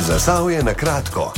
Zasavje na kratko.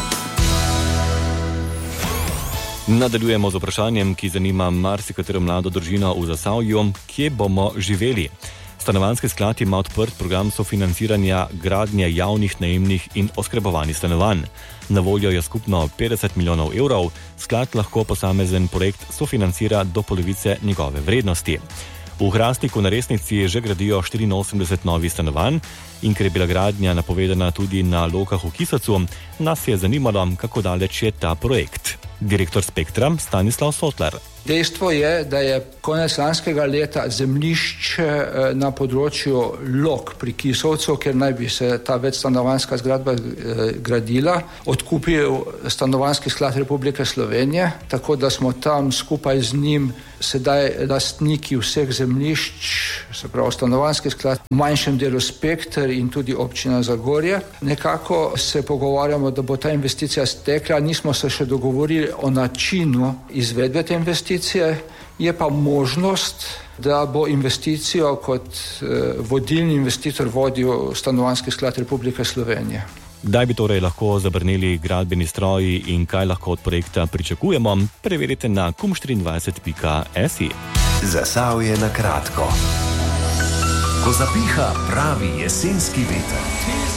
Nadaljujemo z vprašanjem, ki zanima marsikatero mlado družino v Zasavju, kje bomo živeli. Stanovanjski sklad ima odprt program sofinanciranja gradnje javnih najemnih in oskrbovanih stanovanj. Na voljo je skupno 50 milijonov evrov, sklad lahko posamezen projekt sofinancira do polovice njegove vrednosti. V Hrastniku na Resnici že gradijo 84 novih stanovanj in ker je bila gradnja napovedana tudi na Lokah v Kisacu, nas je zanimalo, kako daleč je ta projekt. Direktor Spektra Stanislav Sotlar. Dejstvo je, da je konec lanskega leta zemljišče na področju Lok pri Kisovcu, kjer naj bi se ta večstanovanjska zgradba gradila, odkupil Stanovanjski sklad Republike Slovenije, tako da smo tam skupaj z njim sedaj lastniki vseh zemljišč, se pravi Stanovanjski sklad, v manjšem delu Spekter in tudi občina Zagorje. Nekako se pogovarjamo, da bo ta investicija stekla, nismo se še dogovorili o načinu izvedbe te investicije. Je pa možnost, da bo investicijo kot vodilni investitor vodil Stanovanjski sklad Republike Slovenije. Kdaj bi torej lahko zabrneli gradbeni stroji in kaj lahko od projekta pričakujemo, preverite na kum24.si. Zasavje na kratko. Ko zapiha pravi jesenski veter.